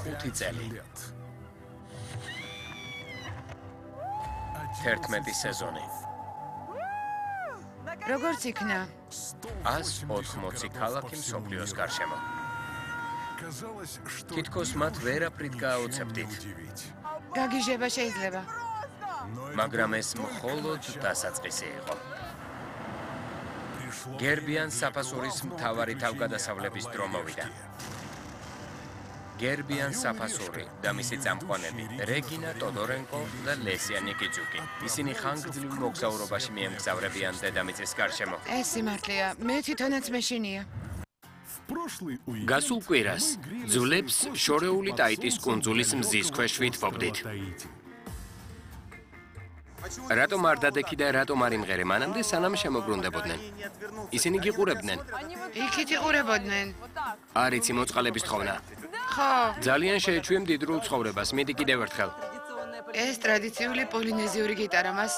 5 წელი. 11 სეზონი. როგორც იქნა? 180 ქალაქი მსოფლიოს გარშემო. თითქოს მათ ვერაფრით გააუცებდით. გაგიჟება შეიძლება. მაგრამ ეს მხოლოდ დასაწყისი იყო. გერბიან საფასურის მთავარი თავგადასავლების დრო მოვიდა. გერბიან საფასური და მისი წამყვანები რეგინა ტოდორენკო და ლესია ნიკიძუკი. ისინი ხანგრძლივ მოგზაურობაში მიემგზავრებიან დედამიწის გარშემო. ეს სიმართლეა, მე თვითონაც მეშინია. გასულ კვირას ძვლებს შორეული ტაიტის კუნძულის მზის ქვეშ ვითბობდით. რატომ არ დადექი და რატომ არ იმღერე მანამდე სანამ შემოbrunდებოდნენ? ისინი გიყურებდნენ. იქით იყურებოდნენ. არ იცი მოწყალების თხოვნა. ხო, ძალიან შეეჩვია მდიდრულ ცხოვრებას. მიდი კიდევ ერთხელ. ეს ტრადიციული პოლინეზიური გიტარა მას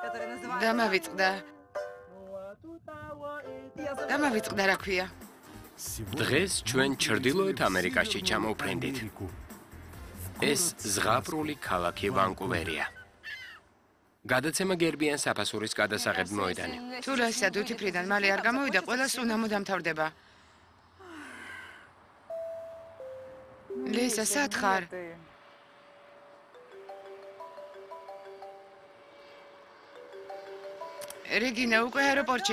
დამავიწყდა რა ქვია. დღეს ჩვენ ჩრდილოეთ ამერიკაში ჩამოვფრინდით. ეს ზღაპრული ქალაქი ვანკუვერია. გადაცემა გერბიან საფასურის გადასაღებ მოედანი. თუ ლესია დუთიფრიდან მალე არ გამოვიდა, ყველას უნამო დამთავრდება. ლესა, სად ხარ? რეგინა უკვე აეროპორტში